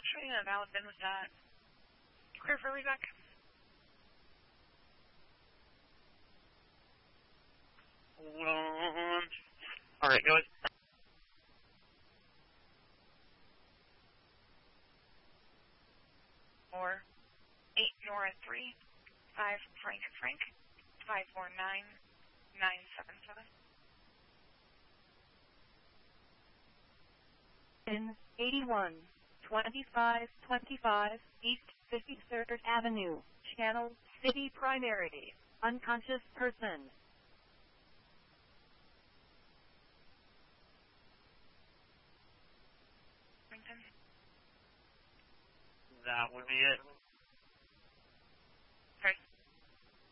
actually a valid VIN with that. Clear for reback. Hold on. Alright, go ahead. Or 8 Nora 3, 5 Frank, 549 977. In 81, 2525 East 53rd Avenue, Channel City Primary, unconscious person. That would be it.